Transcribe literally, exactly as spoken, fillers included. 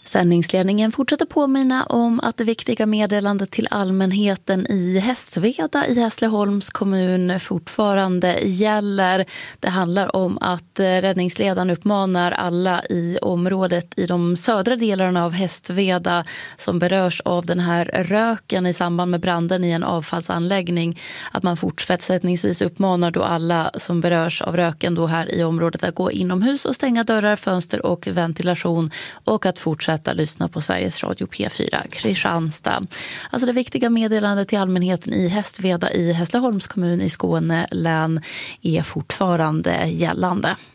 Sändningsledningen fortsätter påminna om att det viktiga meddelandet till allmänheten i Hästveda i Hässleholms kommun fortfarande gäller. Det handlar om att räddningsledaren uppmanar alla i området i de södra delarna av Hästveda som berörs av den här röken i samband med branden i en avfallsanläggning, att man fortsättningsvis uppmanar då alla som berörs av röken då här i området att gå inomhus och stänga dörrar, fönster och ventilation och att fortsätta att lyssna på Sveriges Radio P fyra Kristianstad. Alltså det viktiga meddelandet till allmänheten i Hästveda i Hässleholms kommun i Skåne län är fortfarande gällande.